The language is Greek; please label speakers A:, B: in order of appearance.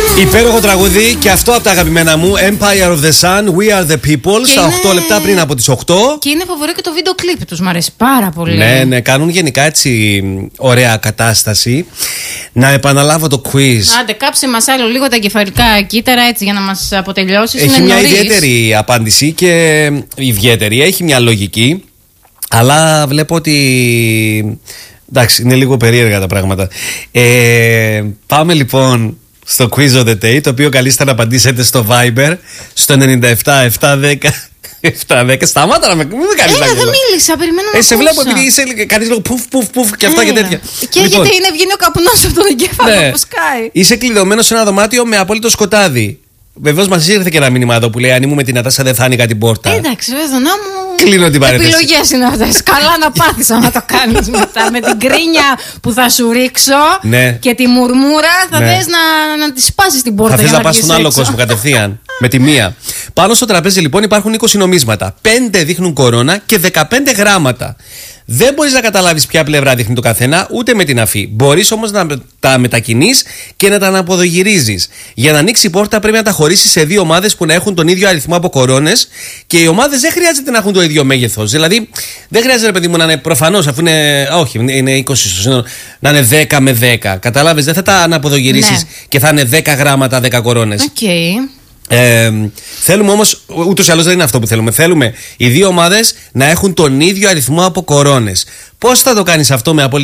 A: Υπέροχο τραγούδι και αυτό από τα αγαπημένα μου. Empire of the Sun, We are the people. Και στα 8 λεπτά πριν από τις 8.
B: Και είναι φοβερό και το βίντεο κλιπ τους, μου αρέσει πάρα πολύ.
A: Ναι, ναι, κάνουν γενικά έτσι ωραία κατάσταση. Να επαναλάβω το quiz.
B: Άντε, κάψε μας άλλο λίγο τα κεφαλικά κύτταρα έτσι για να μας αποτελειώσεις.
A: Έχει μια ιδιαίτερη απάντηση και ιδιαίτερη, έχει μια λογική. Αλλά βλέπω ότι. Εντάξει, είναι λίγο περίεργα τα πράγματα. Πάμε λοιπόν στο Quiz of the Day, το οποίο καλείστε να απαντήσετε στο Viber στο 97 710. Σταμάτα να με κάνεις.
B: Δεν μίλησα, περιμένω να
A: σε βλέπω επειδή είσαι κάνεις λίγο πουφ και αυτά και τέτοια.
B: Και λοιπόν, γιατί είναι βγαίνει ο καπνός από τον εγκέφαλο που σκάει.
A: Είσαι κλειδωμένος σε ένα δωμάτιο με απόλυτο σκοτάδι. Βεβαίως μας ήρθε και ένα μήνυμα εδώ που λέει: αν ήμουν με την Νατάσα δεν θα άνοιγα την πόρτα.
B: Εντάξει, βέβαια, να μου.
A: Κλείνω την παρένθεση.
B: Επιλογές είναι αυτές. Καλά να πάθεις να το κάνεις μετά. Με την κρίνια που θα σου ρίξω και τη μουρμούρα θα θες να τη σπάσεις την πόρτα.
A: Θα θες να πας στον άλλο κόσμο κατευθείαν. Με τη μία. Πάνω στο τραπέζι λοιπόν υπάρχουν 20 νομίσματα. 5 δείχνουν κορώνα και 15 γράμματα. Δεν μπορείς να καταλάβεις ποια πλευρά δείχνει το καθένα, ούτε με την αφή. Μπορείς όμως να τα μετακινείς και να τα αναποδογυρίζεις. Για να ανοίξει η πόρτα πρέπει να τα χωρίσεις σε 2 ομάδες που να έχουν τον ίδιο αριθμό από κορώνες και οι ομάδες δεν χρειάζεται να έχουν το ίδιο μέγεθος. Δηλαδή δεν χρειάζεται, ρε παιδί μου, να είναι προφανώς, αφού είναι. Όχι, είναι 20 στο σύνολο, να είναι 10 με 10. Καταλάβεις, δεν θα τα αναποδογυρίσεις και θα είναι 10 γράμματα, 10 κορώνες. Θέλουμε όμως, ούτως ή άλλως δεν είναι αυτό που θέλουμε. Θέλουμε οι 2 ομάδες να έχουν τον ίδιο αριθμό από κορώνες. Πώς θα το κάνεις αυτό με απόλυτη